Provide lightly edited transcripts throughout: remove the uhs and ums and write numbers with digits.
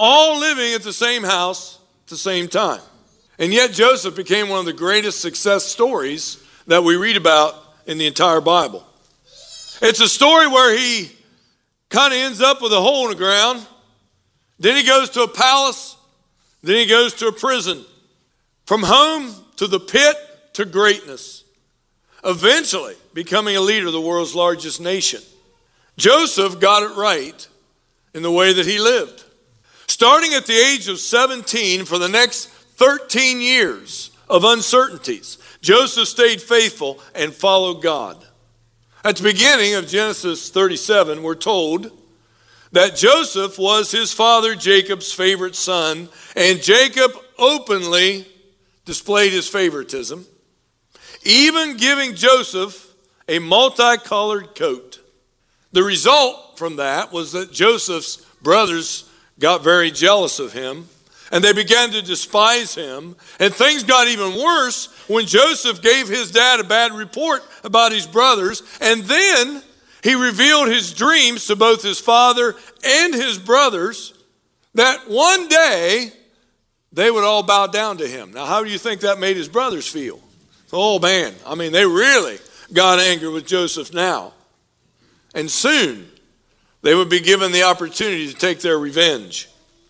all living at the same house at the same time. And yet Joseph became one of the greatest success stories that we read about in the entire Bible. It's a story where he kind of ends up with a hole in the ground. Then he goes to a palace. Then he goes to a prison. From home to the pit to greatness. Eventually becoming a leader of the world's largest nation. Joseph got it right in the way that he lived. Starting at the age of 17, for the next 13 years of uncertainties, Joseph stayed faithful and followed God. At the beginning of Genesis 37, we're told that Joseph was his father Jacob's favorite son, and Jacob openly displayed his favoritism, even giving Joseph a multicolored coat. The result from that was that Joseph's brothers got very jealous of him, and they began to despise him, and things got even worse when Joseph gave his dad a bad report about his brothers, and then he revealed his dreams to both his father and his brothers that one day they would all bow down to him. Now, how do you think that made his brothers feel? Oh, man. I mean, they really got angry with Joseph now. And soon, they would be given the opportunity to take their revenge.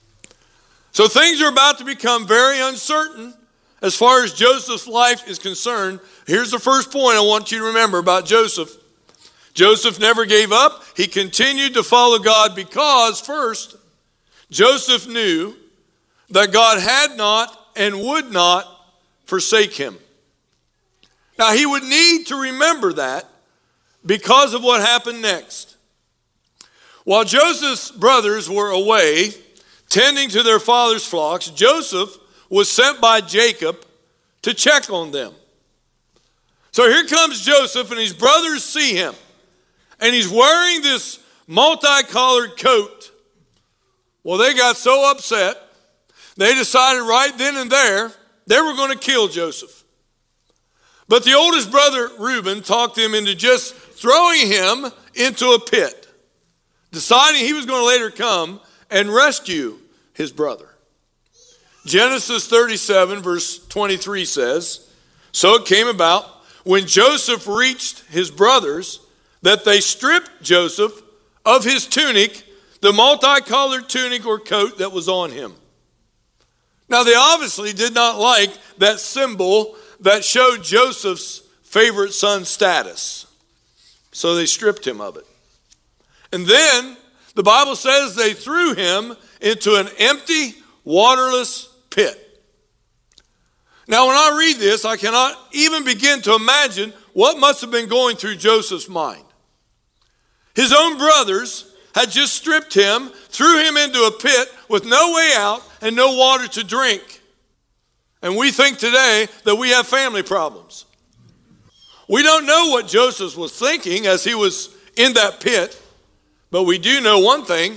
So things are about to become very uncertain as far as Joseph's life is concerned. Here's the first point I want you to remember about Joseph. Joseph never gave up. He continued to follow God because, first, Joseph knew that God had not and would not forsake him. Now, he would need to remember that because of what happened next. While Joseph's brothers were away tending to their father's flocks, Joseph was sent by Jacob to check on them. So here comes Joseph, and his brothers see him, and he's wearing this multicolored coat. Well, they got so upset, they decided right then and there they were going to kill Joseph. But the oldest brother, Reuben, talked him into just throwing him into a pit, deciding he was going to later come and rescue his brother. Genesis 37, verse 23 says, "So it came about when Joseph reached his brothers that they stripped Joseph of his tunic, the multicolored tunic or coat that was on him." Now, they obviously did not like that symbol that showed Joseph's favorite son status. So they stripped him of it. And then the Bible says they threw him into an empty, waterless pit. Now, when I read this, I cannot even begin to imagine what must have been going through Joseph's mind. His own brothers had just stripped him, threw him into a pit with no way out and no water to drink. And we think today that we have family problems. We don't know what Joseph was thinking as he was in that pit, but we do know one thing.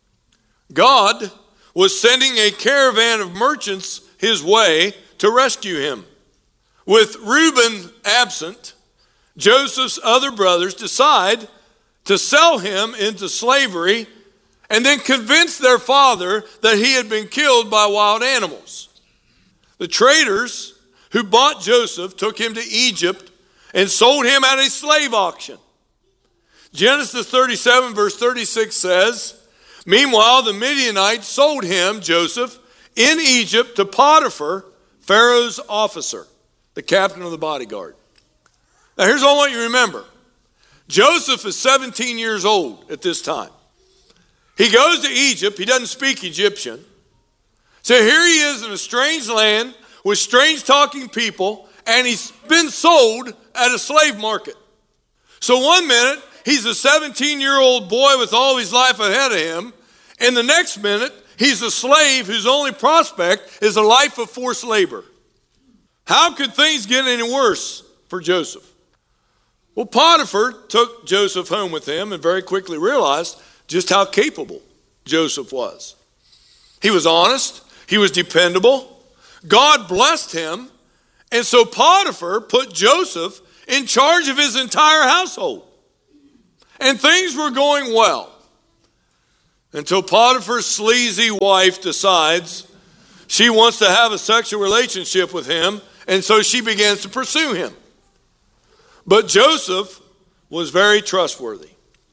God was sending a caravan of merchants his way to rescue him. With Reuben absent, Joseph's other brothers decide to sell him into slavery and then convince their father that he had been killed by wild animals. The traders who bought Joseph took him to Egypt and sold him at a slave auction. Genesis 37 verse 36 says, "Meanwhile, the Midianites sold him, Joseph, in Egypt to Potiphar, Pharaoh's officer, the captain of the bodyguard." Now here's what I want you to remember. Joseph is 17 years old at this time. He goes to Egypt. He doesn't speak Egyptian. So here he is in a strange land with strange talking people, and he's been sold at a slave market. So one minute, he's a 17-year-old boy with all his life ahead of him, and the next minute, he's a slave whose only prospect is a life of forced labor. How could things get any worse for Joseph? Well, Potiphar took Joseph home with him and very quickly realized just how capable Joseph was. He was honest. He was dependable. God blessed him. And so Potiphar put Joseph in charge of his entire household. And things were going well. until Potiphar's sleazy wife decides she wants to have a sexual relationship with him, and so she begins to pursue him. But Joseph was very trustworthy.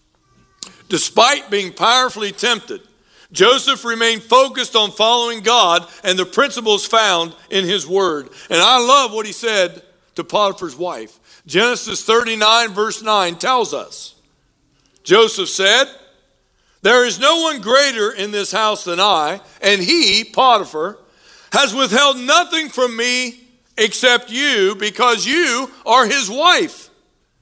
Despite being powerfully tempted, Joseph remained focused on following God and the principles found in his word. And I love what he said to Potiphar's wife. Genesis 39 verse 9 tells us, Joseph said, "There is no one greater in this house than I, and he, Potiphar, has withheld nothing from me except you, because you are his wife.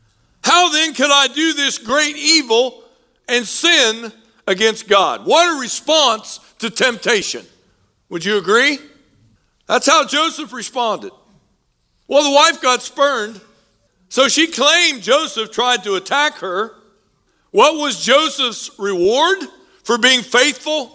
How then could I do this great evil and sin against God?" What a response to temptation. Would you agree? That's how Joseph responded. Well, the wife got spurned, so she claimed Joseph tried to attack her. What was Joseph's reward for being faithful?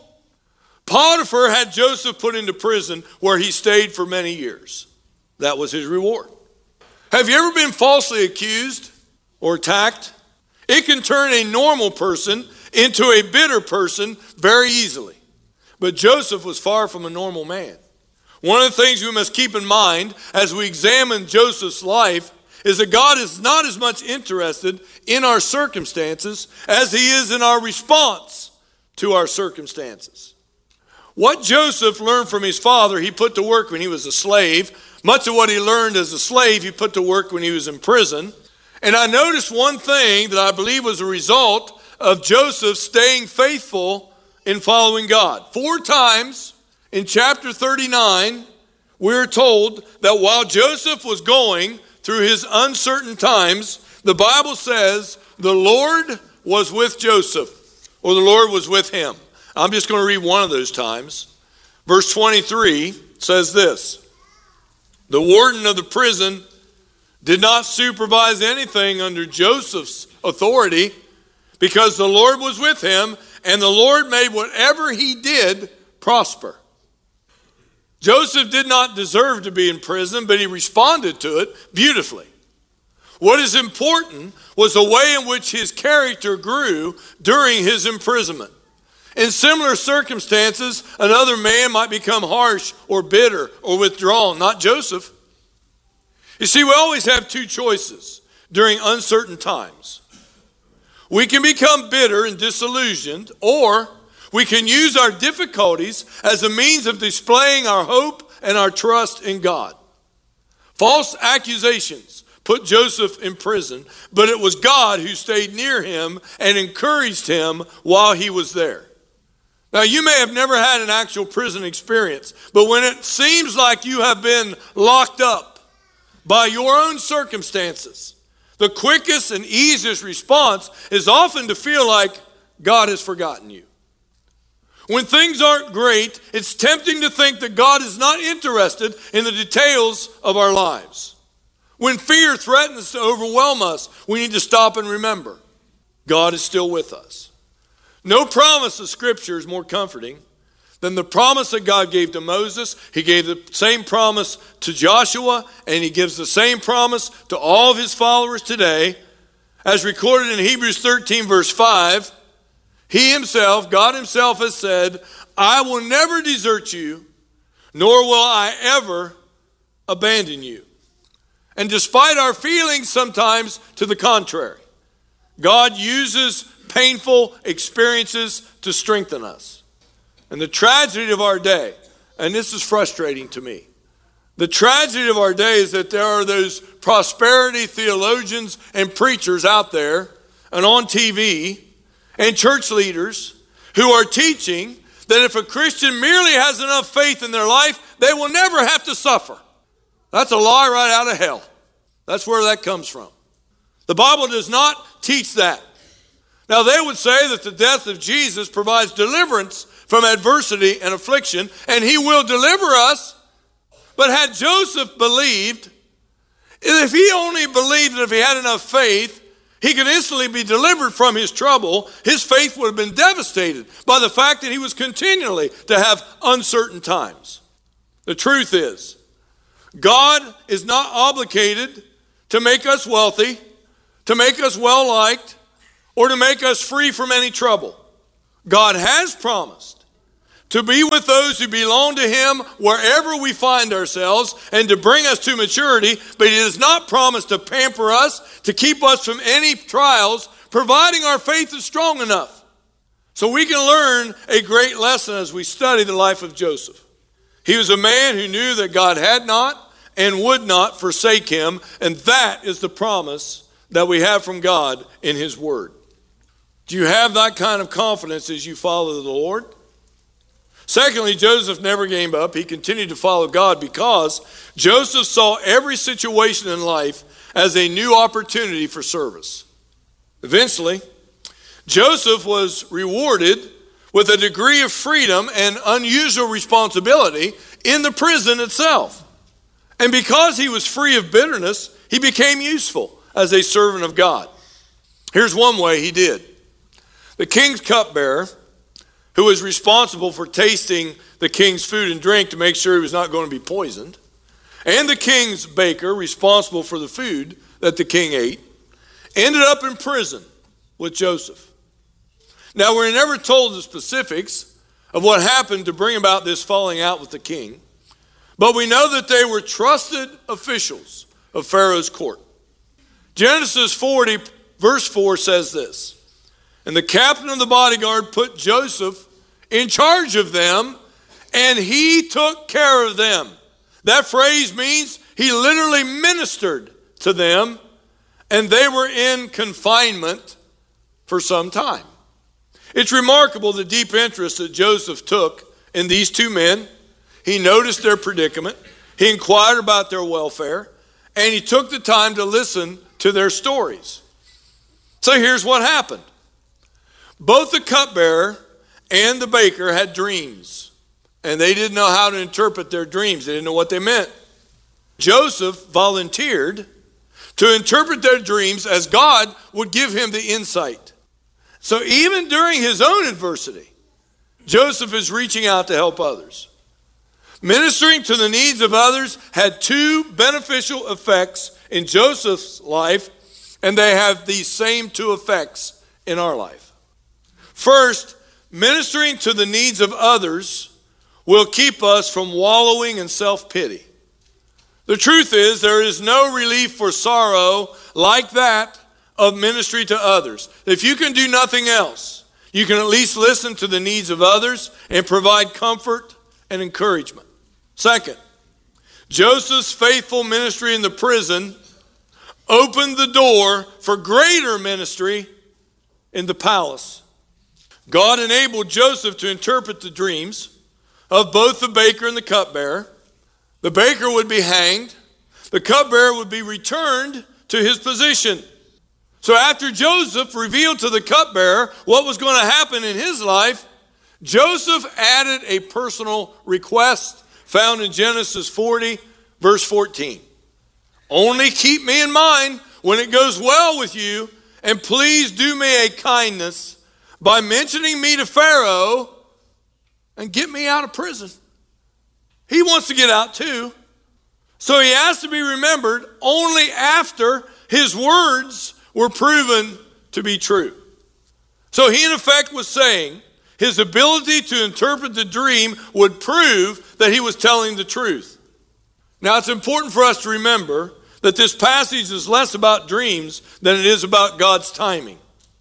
Potiphar had Joseph put into prison where he stayed for many years. That was his reward. Have you ever been falsely accused or attacked? It can turn a normal person into a bitter person very easily. But Joseph was far from a normal man. One of the things we must keep in mind as we examine Joseph's life is that God is not as much interested in our circumstances as he is in our response to our circumstances. What Joseph learned from his father, he put to work when he was a slave. Much of what he learned as a slave, he put to work when he was in prison. And I noticed one thing that I believe was a result of Joseph staying faithful in following God. 4 times in chapter 39, we're told that while Joseph was going through his uncertain times, the Bible says the Lord was with Joseph, or the Lord was with him. I'm just going to read one of those times. Verse 23 says this: "The warden of the prison did not supervise anything under Joseph's authority, because the Lord was with him, and the Lord made whatever he did prosper." Joseph did not deserve to be in prison, but he responded to it beautifully. What is important was the way in which his character grew during his imprisonment. In similar circumstances, another man might become harsh or bitter or withdrawn, not Joseph. You see, we always have 2 choices during uncertain times. We can become bitter and disillusioned, or we can use our difficulties as a means of displaying our hope and our trust in God. False accusations put Joseph in prison, but it was God who stayed near him and encouraged him while he was there. Now, you may have never had an actual prison experience, but when it seems like you have been locked up by your own circumstances, the quickest and easiest response is often to feel like God has forgotten you. When things aren't great, it's tempting to think that God is not interested in the details of our lives. When fear threatens to overwhelm us, we need to stop and remember, God is still with us. No promise of Scripture is more comforting than the promise that God gave to Moses. He gave the same promise to Joshua, and he gives the same promise to all of his followers today. As recorded in Hebrews 13 verse 5, he himself, God himself has said, "I will never desert you, nor will I ever abandon you." And despite our feelings sometimes to the contrary, God uses painful experiences to strengthen us. And the tragedy of our day, and this is frustrating to me, the tragedy of our day is that there are those prosperity theologians and preachers out there and on TV and church leaders who are teaching that if a Christian merely has enough faith in their life, they will never have to suffer. That's a lie right out of hell. That's where that comes from. The Bible does not teach that. Now, they would say that the death of Jesus provides deliverance from adversity and affliction, and he will deliver us. But had Joseph believed, if he only believed that if he had enough faith, he could instantly be delivered from his trouble, his faith would have been devastated by the fact that he was continually to have uncertain times. The truth is, God is not obligated to make us wealthy, to make us well-liked, or to make us free from any trouble. God has promised to be with those who belong to him wherever we find ourselves and to bring us to maturity, but he does not promise to pamper us, to keep us from any trials, providing our faith is strong enough. So we can learn a great lesson as we study the life of Joseph. He was a man who knew that God had not and would not forsake him, and that is the promise that we have from God in his word. Do you have that kind of confidence as you follow the Lord? Secondly, Joseph never gave up. He continued to follow God because Joseph saw every situation in life as a new opportunity for service. Eventually, Joseph was rewarded with a degree of freedom and unusual responsibility in the prison itself. And because he was free of bitterness, he became useful as a servant of God. Here's one way he did. The king's cupbearer, who was responsible for tasting the king's food and drink to make sure he was not going to be poisoned, and the king's baker, responsible for the food that the king ate, ended up in prison with Joseph. Now, we're never told the specifics of what happened to bring about this falling out with the king, but we know that they were trusted officials of Pharaoh's court. Genesis 40, verse 4 says this, "And the captain of the bodyguard put Joseph in charge of them, and he took care of them." That phrase means he literally ministered to them, and they were in confinement for some time. It's remarkable the deep interest that Joseph took in these two men. He noticed their predicament, he inquired about their welfare, and he took the time to listen to their stories. So here's what happened. Both the cupbearer and the baker had dreams, and they didn't know how to interpret their dreams. They didn't know what they meant. Joseph volunteered to interpret their dreams as God would give him the insight. So even during his own adversity, Joseph is reaching out to help others. Ministering to the needs of others had two beneficial effects in Joseph's life, and they have these same two effects in our life. First, ministering to the needs of others will keep us from wallowing in self-pity. The truth is, there is no relief for sorrow like that of ministry to others. If you can do nothing else, you can at least listen to the needs of others and provide comfort and encouragement. Second, Joseph's faithful ministry in the prison opened the door for greater ministry in the palace. God enabled Joseph to interpret the dreams of both the baker and the cupbearer. The baker would be hanged. The cupbearer would be returned to his position. So after Joseph revealed to the cupbearer what was going to happen in his life, Joseph added a personal request found in Genesis 40, verse 14. "Only keep me in mind when it goes well with you, and please do me a kindness by mentioning me to Pharaoh and get me out of prison." He wants to get out too. So he has to be remembered only after his words were proven to be true. So he in effect was saying his ability to interpret the dream would prove that he was telling the truth. Now it's important for us to remember that this passage is less about dreams than it is about God's timing.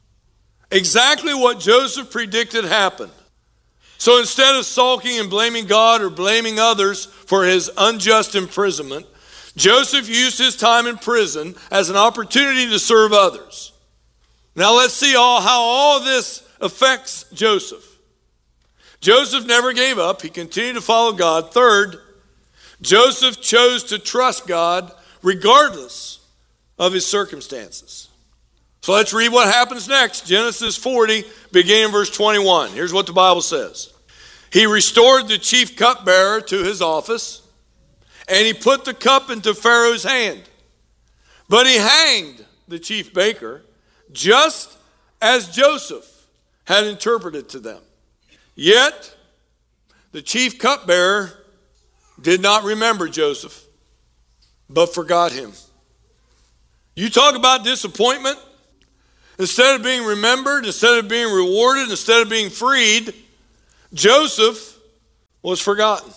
Exactly what Joseph predicted happened. So instead of sulking and blaming God or blaming others for his unjust imprisonment, Joseph used his time in prison as an opportunity to serve others. Now let's see how all this affects Joseph. Joseph never gave up. He continued to follow God. Third, Joseph chose to trust God regardless of his circumstances. So let's read what happens next. Genesis 40, beginning in verse 21. Here's what the Bible says. "He restored the chief cupbearer to his office, and he put the cup into Pharaoh's hand. But he hanged the chief baker, just as Joseph had interpreted to them. Yet the chief cupbearer did not remember Joseph, but forgot him." You talk about disappointment. instead of being remembered, instead of being rewarded, instead of being freed, Joseph was forgotten.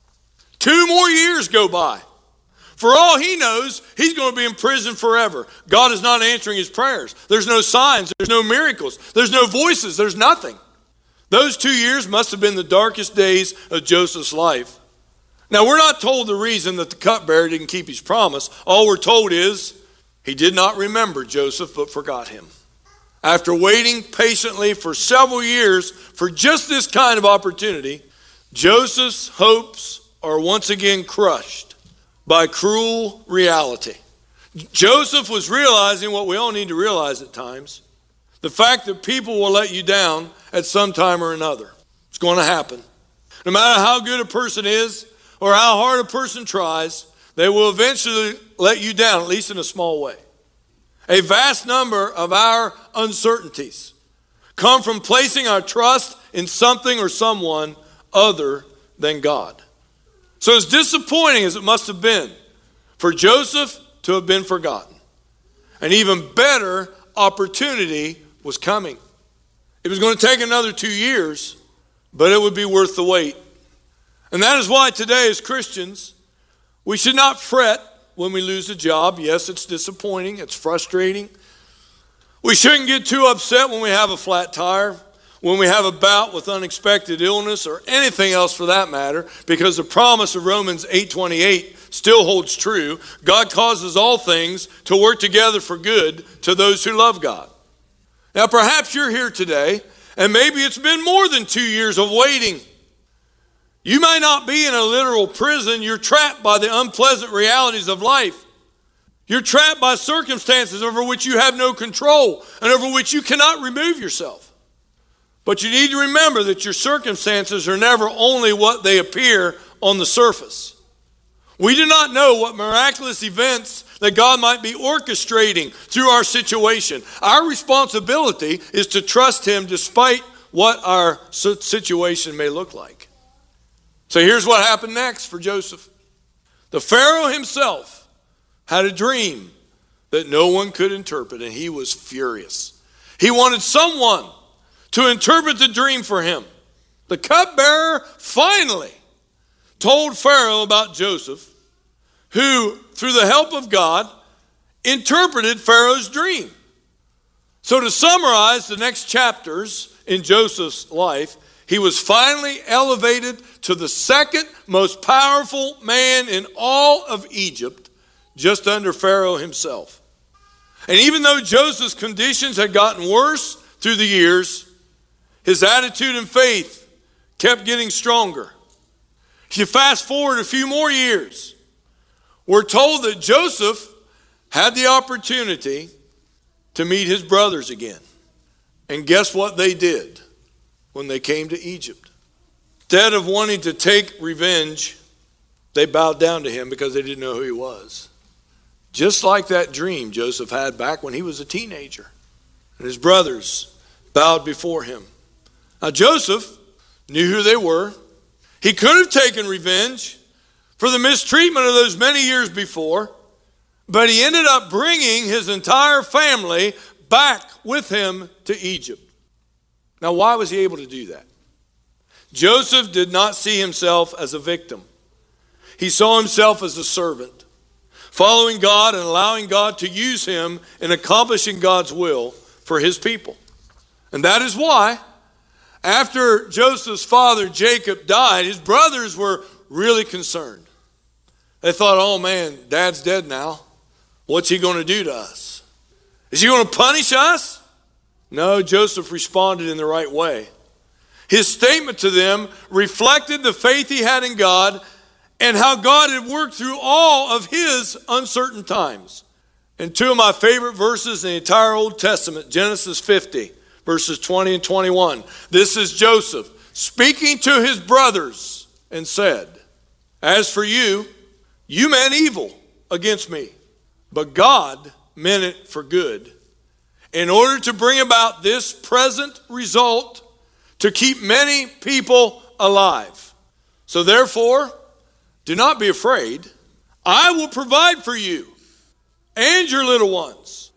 2 more years go by. For all he knows, he's going to be in prison forever. God is not answering his prayers. There's no signs. There's no miracles. There's no voices. There's nothing. Those 2 years must have been the darkest days of Joseph's life. Now, we're not told the reason that the cupbearer didn't keep his promise. All we're told is he did not remember Joseph, but forgot him. After waiting patiently for several years for just this kind of opportunity, Joseph's hopes are once again crushed by cruel reality. Joseph was realizing what we all need to realize at times. The fact that people will let you down at some time or another. It's going to happen. No matter how good a person is or how hard a person tries, they will eventually let you down, at least in a small way. A vast number of our uncertainties come from placing our trust in something or someone other than God. So as disappointing as it must have been for Joseph to have been forgotten, an even better opportunity was coming. It was going to take another 2 years, but it would be worth the wait. And that is why today as Christians, we should not fret when we lose a job. Yes, it's disappointing. It's frustrating. We shouldn't get too upset when we have a flat tire, when we have a bout with unexpected illness or anything else for that matter, because the promise of Romans 8:28 still holds true. God causes all things to work together for good to those who love God. Now, perhaps you're here today, and maybe it's been more than 2 years of waiting. You may not be in a literal prison. You're trapped by the unpleasant realities of life. You're trapped by circumstances over which you have no control and over which you cannot remove yourself. But you need to remember that your circumstances are never only what they appear on the surface. We do not know what miraculous events that God might be orchestrating through our situation. Our responsibility is to trust him despite what our situation may look like. So here's what happened next for Joseph. The Pharaoh himself had a dream that no one could interpret, and he was furious. He wanted someone to interpret the dream for him. The cupbearer finally told Pharaoh about Joseph, who, through the help of God, interpreted Pharaoh's dream. So to summarize the next chapters in Joseph's life, he was finally elevated to the second most powerful man in all of Egypt, just under Pharaoh himself. And even though Joseph's conditions had gotten worse through the years, his attitude and faith kept getting stronger. If you fast forward a few more years, we're told that Joseph had the opportunity to meet his brothers again. And guess what they did when they came to Egypt? Instead of wanting to take revenge, they bowed down to him because they didn't know who he was. Just like that dream Joseph had back when he was a teenager. And his brothers bowed before him. Now Joseph knew who they were. He could have taken revenge for the mistreatment of those many years before, but he ended up bringing his entire family back with him to Egypt. Now, why was he able to do that? Joseph did not see himself as a victim. He saw himself as a servant, following God and allowing God to use him in accomplishing God's will for his people. And that is why, after Joseph's father Jacob died, his brothers were really concerned. They thought, oh man, Dad's dead now. What's he going to do to us? Is he going to punish us? No, Joseph responded in the right way. His statement to them reflected the faith he had in God and how God had worked through all of his uncertain times. And two of my favorite verses in the entire Old Testament, Genesis 50, verses 20 and 21. This is Joseph speaking to his brothers and said, as for you, you meant evil against me, but God meant it for good, in order to bring about this present result, to keep many people alive. So therefore, do not be afraid. I will provide for you and your little ones.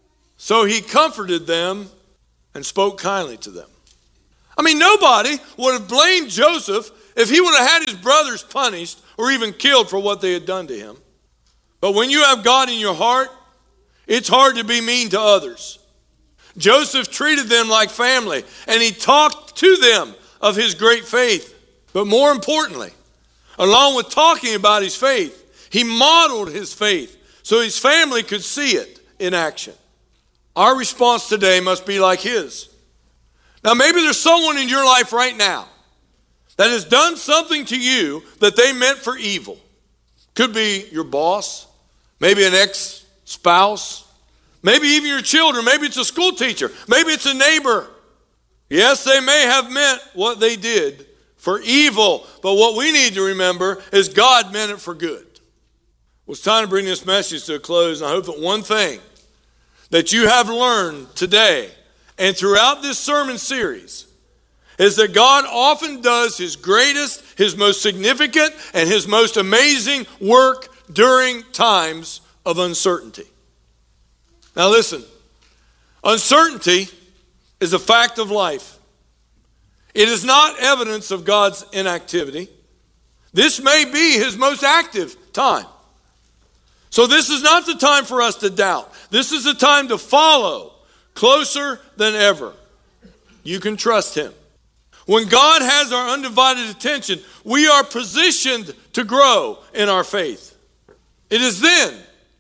So he comforted them and spoke kindly to them. I mean, nobody would have blamed Joseph if he would have had his brothers punished or even killed for what they had done to him. But when you have God in your heart, it's hard to be mean to others. Joseph treated them like family, and he talked to them of his great faith. But more importantly, along with talking about his faith, he modeled his faith so his family could see it in action. Our response today must be like his. Now, maybe there's someone in your life right now that has done something to you that they meant for evil. Could be your boss, maybe an ex-spouse, maybe even your children, maybe it's a school teacher, maybe it's a neighbor. Yes, they may have meant what they did for evil, but what we need to remember is God meant it for good. Well, it's time to bring this message to a close, and I hope that one thing that you have learned today and throughout this sermon series is that God often does his greatest, his most significant, and his most amazing work during times of uncertainty. Now listen, uncertainty is a fact of life. It is not evidence of God's inactivity. This may be his most active time. So this is not the time for us to doubt. This is the time to follow closer than ever. You can trust him. When God has our undivided attention, we are positioned to grow in our faith. It is then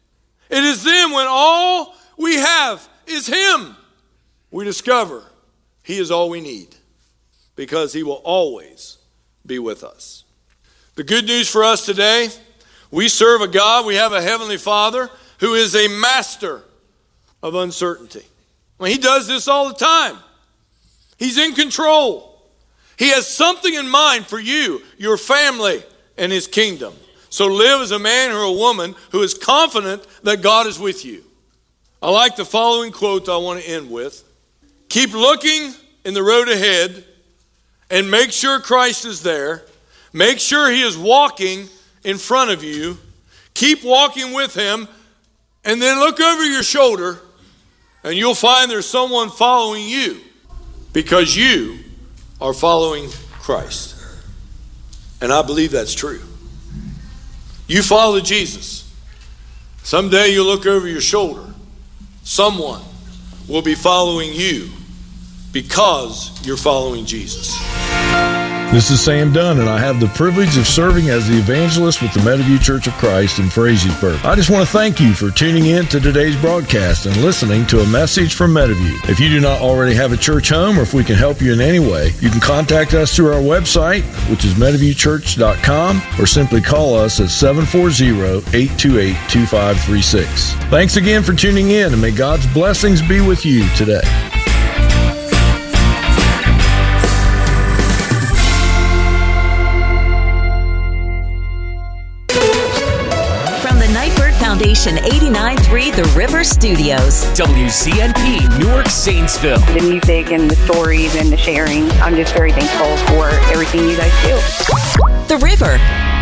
when all we have is him, we discover he is all we need, because he will always be with us. The good news for us today, we serve a God, we have a heavenly Father who is a master of uncertainty. I mean, he does this all the time. He's in control. He has something in mind for you, your family, and his kingdom. So live as a man or a woman who is confident that God is with you. I like the following quote I want to end with. Keep looking in the road ahead and make sure Christ is there. Make sure he is walking in front of you. Keep walking with him, and then look over your shoulder and you'll find there's someone following you because you are following Christ. And I believe that's true. You follow Jesus. Someday you'll look over your shoulder. Someone will be following you because you're following Jesus. This is Sam Dunn, and I have the privilege of serving as the evangelist with the Meadowview Church of Christ in Frazeysburg. I just want to thank you for tuning in to today's broadcast and listening to a message from Meadowview. If you do not already have a church home, or if we can help you in any way, you can contact us through our website, which is meadowviewchurch.com, or simply call us at 740-828-2536. Thanks again for tuning in, and may God's blessings be with you today. Foundation 89.3 The River Studios. WCNP, Newark, Zanesville. The music and the stories and the sharing. I'm just very thankful for everything you guys do. The River.